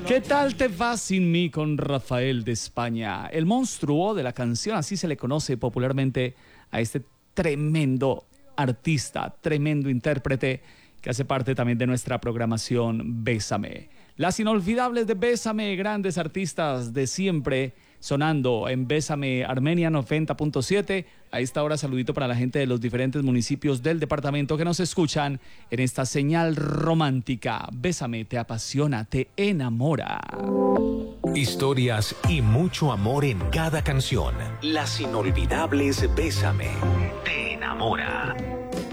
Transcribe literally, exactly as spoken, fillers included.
¿Qué tal te va sin mí con Rafael de España? El monstruo de la canción, así se le conoce popularmente a este tremendo artista, tremendo intérprete que hace parte también de nuestra programación Bésame. Las inolvidables de Bésame, grandes artistas de siempre, sonando en Bésame Armenia noventa punto siete. A esta hora saludito para la gente de los diferentes municipios del departamento que nos escuchan en esta señal romántica. Bésame, te apasiona, te enamora. Historias y mucho amor en cada canción. Las inolvidables Bésame, te enamora.